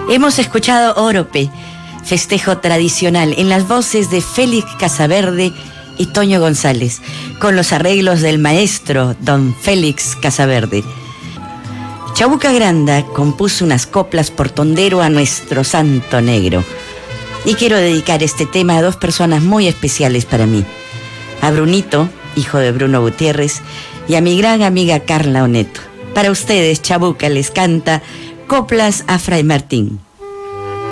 Hemos escuchado Órope, festejo tradicional, en las voces de Félix Casaverde y Toño González, con los arreglos del maestro don Félix Casaverde. Chabuca Granda compuso unas coplas por tondero a nuestro santo negro. Y quiero dedicar este tema a dos personas muy especiales para mí. A Brunito, hijo de Bruno Gutiérrez, y a mi gran amiga Carla Oneto. Para ustedes, Chabuca les canta Coplas a Fray Martín.